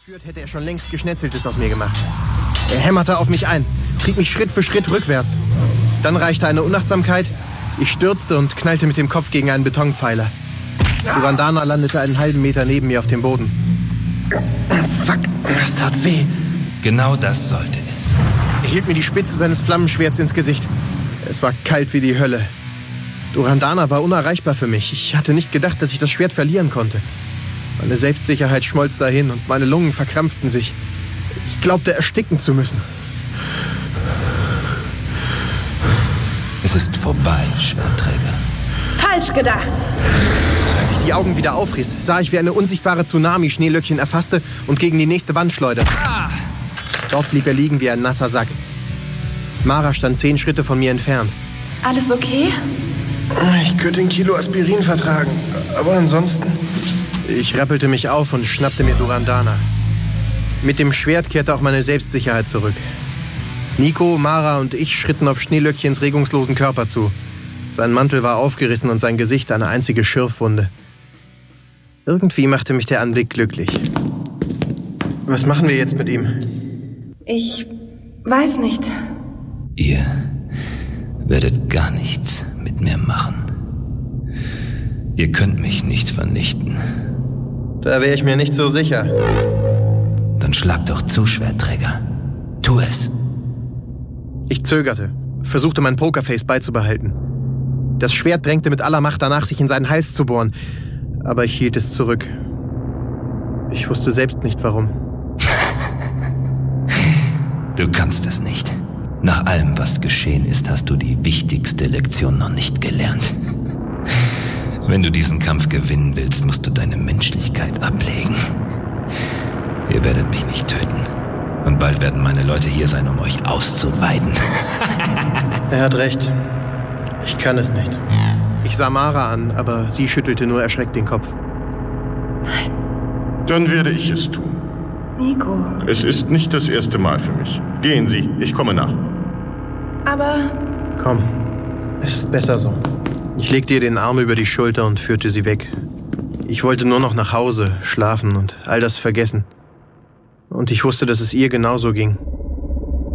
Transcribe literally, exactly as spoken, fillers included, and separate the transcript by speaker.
Speaker 1: Führt hätte er schon längst Geschnetzeltes auf mir gemacht. Er hämmerte auf mich ein, trieb mich Schritt für Schritt rückwärts. Dann reichte eine Unachtsamkeit. Ich stürzte und knallte mit dem Kopf gegen einen Betonpfeiler. Durandana landete einen halben Meter neben mir auf dem Boden. Fuck, das tat weh.
Speaker 2: Genau das sollte es.
Speaker 1: Er hielt mir die Spitze seines Flammenschwerts ins Gesicht. Es war kalt wie die Hölle. Durandana war unerreichbar für mich. Ich hatte nicht gedacht, dass ich das Schwert verlieren konnte. Meine Selbstsicherheit schmolz dahin und meine Lungen verkrampften sich. Ich glaubte, ersticken zu müssen.
Speaker 2: Es ist vorbei, Schwertträger.
Speaker 3: Falsch gedacht!
Speaker 1: Als ich die Augen wieder aufriss, sah ich, wie eine unsichtbare Tsunami Schneelöckchen erfasste und gegen die nächste Wand schleuderte. Dort blieb er liegen wie ein nasser Sack. Mara stand zehn Schritte von mir entfernt.
Speaker 3: Alles okay?
Speaker 1: Ich könnte ein Kilo Aspirin vertragen, aber ansonsten... Ich rappelte mich auf und schnappte mir Durandana. Mit dem Schwert kehrte auch meine Selbstsicherheit zurück. Nico, Mara und ich schritten auf Schneelöckchens regungslosen Körper zu. Sein Mantel war aufgerissen und sein Gesicht eine einzige Schürfwunde. Irgendwie machte mich der Anblick glücklich. Was machen wir jetzt mit ihm?
Speaker 3: Ich weiß nicht.
Speaker 2: Ihr werdet gar nichts mit mir machen. Ihr könnt mich nicht vernichten.
Speaker 1: Da wäre ich mir nicht so sicher.
Speaker 2: Dann schlag doch zu, Schwertträger. Tu es.
Speaker 1: Ich zögerte, versuchte mein Pokerface beizubehalten. Das Schwert drängte mit aller Macht danach, sich in seinen Hals zu bohren. Aber ich hielt es zurück. Ich wusste selbst nicht, warum.
Speaker 2: Du kannst es nicht. Nach allem, was geschehen ist, hast du die wichtigste Lektion noch nicht gelernt. Wenn du diesen Kampf gewinnen willst, musst du deine Menschlichkeit ablegen. Ihr werdet mich nicht töten. Und bald werden meine Leute hier sein, um euch auszuweiden.
Speaker 1: Er hat recht. Ich kann es nicht. Ich sah Mara an, aber sie schüttelte nur erschreckt den Kopf.
Speaker 3: Nein.
Speaker 4: Dann werde ich es tun.
Speaker 3: Nico.
Speaker 4: Es ist nicht das erste Mal für mich. Gehen Sie, ich komme nach.
Speaker 3: Aber...
Speaker 1: Komm, es ist besser so. Ich legte ihr den Arm über die Schulter und führte sie weg. Ich wollte nur noch nach Hause, schlafen und all das vergessen. Und ich wusste, dass es ihr genauso ging.